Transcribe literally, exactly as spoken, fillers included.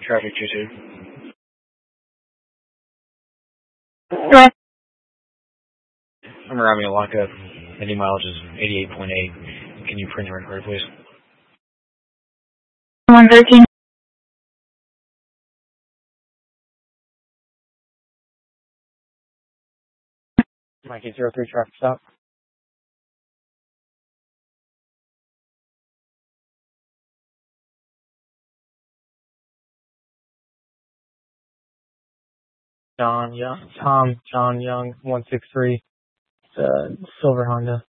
traffic two two. Right. I'm around me a lockup. Any mileage is eighty-eight point eight. Can you print your record, please? one thirteen. Mikey zero three traffic stop. John Young, Tom John Young, one six three, uh, silver Honda.